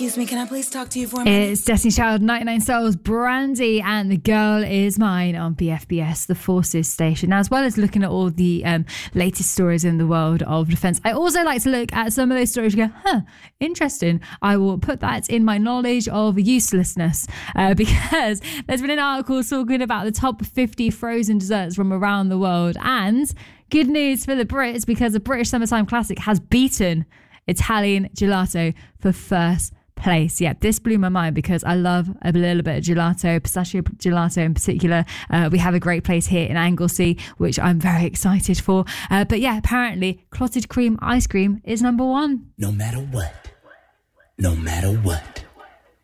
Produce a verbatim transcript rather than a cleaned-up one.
Excuse me, can I please talk to you for a minute? It's Destiny Child, ninety-nine Souls, Brandy, and The Girl Is Mine on B F B S, the Forces station. Now, as well as looking at all the um, latest stories in the world of defence, I also like to look at some of those stories and go, huh, interesting. I will put that in my knowledge of uselessness uh, because there's been an article talking about the top fifty frozen desserts from around the world, and good news for the Brits because the British Summertime Classic has beaten Italian gelato for first place. Yeah, this blew my mind because I love a little bit of gelato, pistachio gelato in particular. Uh, we have a great place here in Anglesey, which I'm very excited for. Uh, but yeah, apparently clotted cream ice cream is number one. No matter what, no matter what.